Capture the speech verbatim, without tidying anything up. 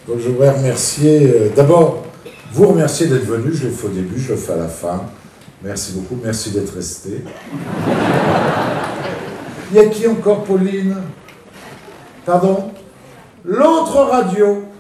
Donc je voudrais remercier, euh, d'abord, vous remercier d'être venu, je l'ai fait au début, je le fais à la fin. Merci beaucoup, merci d'être resté. Il y a qui encore, Pauline? Pardon? L'autre radio.